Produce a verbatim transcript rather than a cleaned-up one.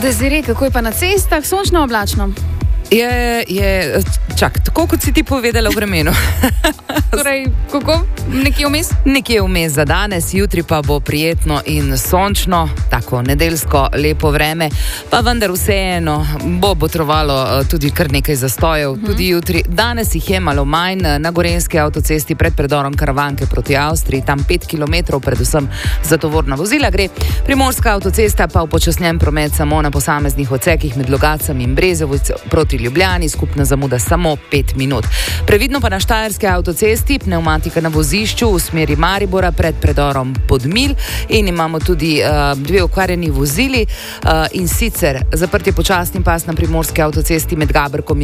Desiree, kako je pa na cestah, sončno, oblačno? Je, je, čak, tako kot si ti povedala v vremenu. Torej, kako? Nekje vmes? Nekje vmes za danes, jutri pa bo prijetno in sončno, tako nedeljsko lepo vreme, pa vendar vseeno bo botrovalo tudi kar nekaj zastojev, uh-huh. tudi jutri. Danes jih je malo manj na Gorenjski avtocesti pred predorom Karavanke proti Avstriji, tam pet kilometrov, predvsem za tovorna vozila gre. Primorska avtocesta pa upočasnjen promet samo na posameznih odsekih med Logatcem in Brezovico proti Ljubljani, skupna zamuda samo pet minut. Previdno pa na Štajerski avtocesti, pneumatika na vozišču v smeri Maribora pred predorom Podmilj in imamo tudi uh, dve okvarjeni vozili uh, in sicer zaprt je počasni pas na Primorski avtocesti med Gaberkom in